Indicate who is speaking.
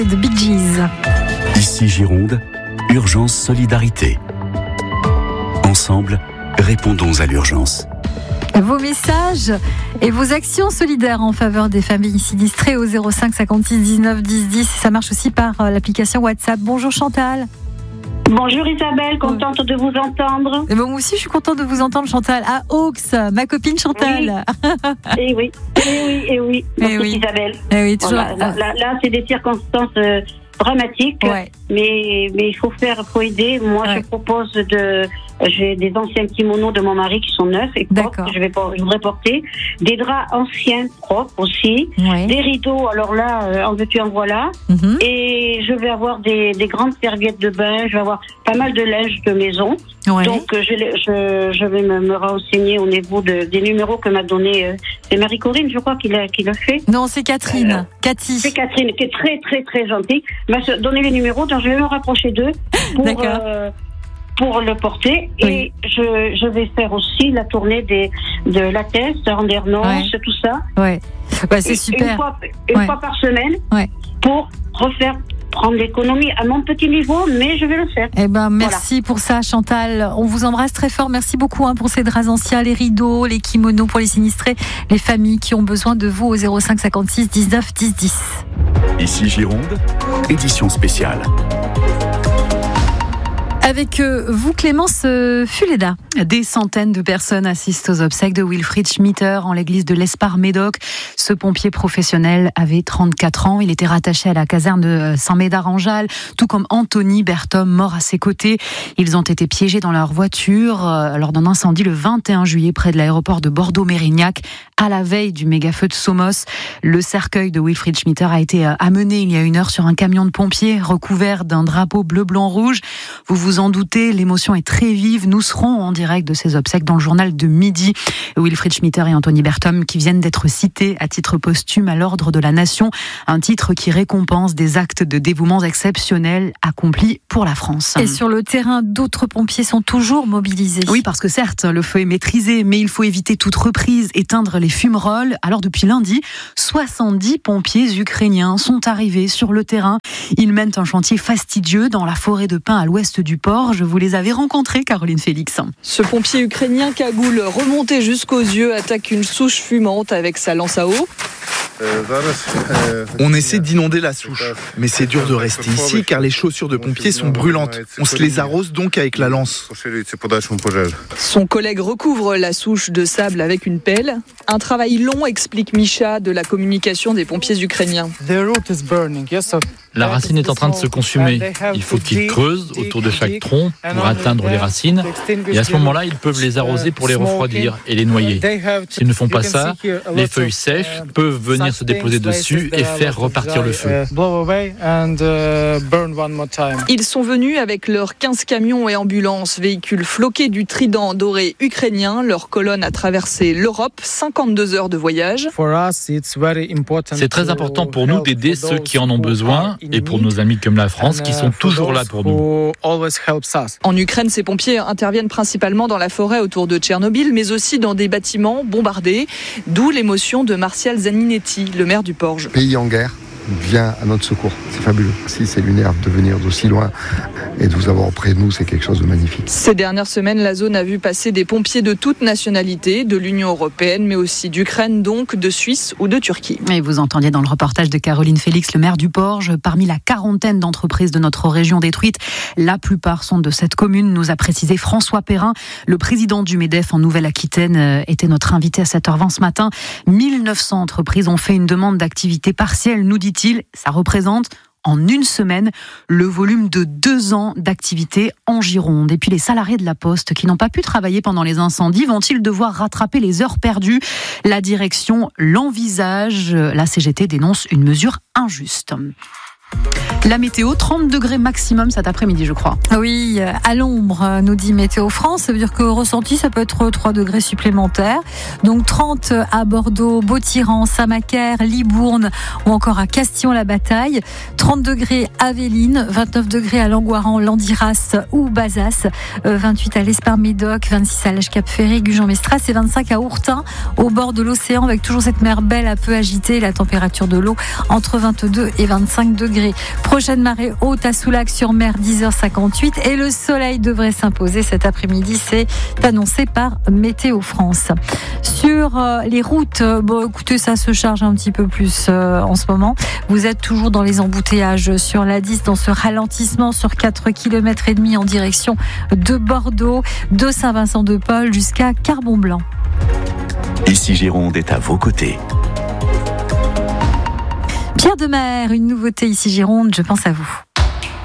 Speaker 1: de Bee Gees.
Speaker 2: Ici Gironde, urgence solidarité. Ensemble, répondons à l'urgence.
Speaker 1: Vos messages et vos actions solidaires en faveur des familles sinistrées au 05 56 19 10 10. Ça marche aussi par l'application WhatsApp. Bonjour Chantal.
Speaker 3: Bonjour Isabelle, contente de vous entendre.
Speaker 1: Et moi aussi je suis contente de vous entendre Chantal. À Aux, ma copine Chantal.
Speaker 3: Oui. Et oui. Isabelle.
Speaker 1: Et oui, toujours.
Speaker 3: Là, c'est des circonstances dramatiques,
Speaker 1: ouais.
Speaker 3: mais il faut aider. Moi, ouais. J'ai des anciens kimonos de mon mari qui sont neufs et propres. Je voudrais porter des draps anciens propres aussi, ouais. Des rideaux. Alors là, en veux-tu en voilà. Mm-hmm. Et je vais avoir des grandes serviettes de bain. Je vais avoir pas mal de linge de maison. Ouais. Donc je vais me renseigner au niveau des numéros que m'a donné. C'est Marie-Corinne, je crois, qui l'a fait.
Speaker 1: Non, c'est Catherine. Cathy.
Speaker 3: C'est Catherine qui est très très très gentille. Elle m'a donné les numéros, donc je vais me rapprocher d'eux pour le porter. Oui. Et je vais faire aussi la tournée de la Teste, Andernos, ouais. Tout ça.
Speaker 1: Ouais. Bah, c'est super.
Speaker 3: Une fois par semaine, ouais. Pour prendre l'économie à mon petit niveau, mais je vais le faire.
Speaker 1: Eh ben, merci pour ça, Chantal. On vous embrasse très fort. Merci beaucoup pour ces draps anciens, les rideaux, les kimonos pour les sinistrés, les familles qui ont besoin de vous au 05 56 19 10 10.
Speaker 2: Ici Gironde, édition spéciale.
Speaker 1: Avec vous, Clémence Fuleda.
Speaker 4: Des centaines de personnes assistent aux obsèques de Wilfried Schmitter en l'église de l'Espar-Médoc. Ce pompier professionnel avait 34 ans. Il était rattaché à la caserne de Saint-Médard-en-Jalles, tout comme Anthony Berthom, mort à ses côtés. Ils ont été piégés dans leur voiture lors d'un incendie le 21 juillet près de l'aéroport de Bordeaux-Mérignac, à la veille du méga-feu de Somos. Le cercueil de Wilfried Schmitter a été amené il y a 1 heure sur un camion de pompiers recouvert d'un drapeau bleu-blanc-rouge. Vous vous en doutez, l'émotion est très vive. Nous serons en direct de ces obsèques dans le journal de midi. Wilfried Schmitter et Anthony Berthom qui viennent d'être cités à titre posthume à l'Ordre de la Nation, un titre qui récompense des actes de dévouement exceptionnels accomplis pour la France.
Speaker 1: Et sur le terrain, d'autres pompiers sont toujours mobilisés.
Speaker 4: Oui, parce que certes, le feu est maîtrisé, mais il faut éviter toute reprise, éteindre les fumerolles. Alors depuis lundi, 70 pompiers ukrainiens sont arrivés sur le terrain. Ils mènent un chantier fastidieux dans la forêt de pins à l'ouest du port. Je vous les avais rencontrés, Caroline Félix.
Speaker 5: Ce pompier ukrainien cagoule remonté jusqu'aux yeux attaque une souche fumante avec sa lance à eau.
Speaker 6: On essaie d'inonder la souche, mais c'est dur de rester ici car les chaussures de pompiers sont brûlantes. On se les arrose donc avec la lance.
Speaker 5: Son collègue recouvre la souche de sable avec une pelle. Un travail long, explique Misha de la communication des pompiers ukrainiens.
Speaker 7: La racine est en train de se consumer. Il faut qu'ils creusent autour de chaque tronc pour atteindre les racines. Et à ce moment-là, ils peuvent les arroser pour les refroidir et les noyer. S'ils ne font pas ça, les feuilles sèches peuvent venir se déposer dessus et faire repartir le feu.
Speaker 5: Ils sont venus avec leurs 15 camions et ambulances, véhicules floqués du trident doré ukrainien. Leur colonne a traversé l'Europe, 52 heures de voyage.
Speaker 7: C'est très important pour nous d'aider ceux qui en ont besoin et pour nos amis comme la France qui sont toujours là pour nous.
Speaker 5: En Ukraine, ces pompiers interviennent principalement dans la forêt autour de Tchernobyl, mais aussi dans des bâtiments bombardés, d'où l'émotion de Martial Zaninetti, le maire du Porge.
Speaker 8: Pays en guerre vient à notre secours. C'est fabuleux. Si c'est lunaire de venir d'aussi loin et de vous avoir auprès de nous, c'est quelque chose de magnifique.
Speaker 5: Ces dernières semaines, la zone a vu passer des pompiers de toutes nationalités, de l'Union européenne, mais aussi d'Ukraine, donc de Suisse ou de Turquie.
Speaker 4: Et vous entendiez dans le reportage de Caroline Félix, le maire du Porge, parmi la quarantaine d'entreprises de notre région détruites, la plupart sont de cette commune, nous a précisé François Perrin. Le président du MEDEF en Nouvelle-Aquitaine était notre invité à 7h20 ce matin. 1900 entreprises ont fait une demande d'activité partielle, nous dit-il. Ça représente en 1 semaine le volume de 2 ans d'activité en Gironde. Et puis les salariés de la Poste qui n'ont pas pu travailler pendant les incendies vont-ils devoir rattraper les heures perdues ? La direction l'envisage. La CGT dénonce une mesure injuste. La météo, 30 degrés maximum cet après-midi, je crois.
Speaker 1: Oui, à l'ombre, nous dit Météo France. Ça veut dire qu'au ressenti, ça peut être 3 degrés supplémentaires. Donc 30 à Bordeaux, Beautiran, Saint-Macaire, Libourne ou encore à Castillon-la-Bataille. 30 degrés à Véline, 29 degrés à Langoiran, Landiras ou Bazas. 28 à l'Espar-Médoc, 26 à Lèche-Cap-Ferré, Gujan-Mestras et 25 à Ourtin, au bord de l'océan, avec toujours cette mer belle un peu agitée. La température de l'eau entre 22 et 25 degrés. degrés. Prochaine marée haute à Soulac-sur-Mer, 10h58. Et le soleil devrait s'imposer cet après-midi. C'est annoncé par Météo France. Sur les routes, écoutez, ça se charge un petit peu plus en ce moment. Vous êtes toujours dans les embouteillages sur la 10, dans ce ralentissement sur 4,5 km en direction de Bordeaux, de Saint-Vincent-de-Paul jusqu'à Carbon-Blanc.
Speaker 2: Ici Gironde est à vos côtés.
Speaker 1: Pierre Demer, une nouveauté ici Gironde, je pense à vous.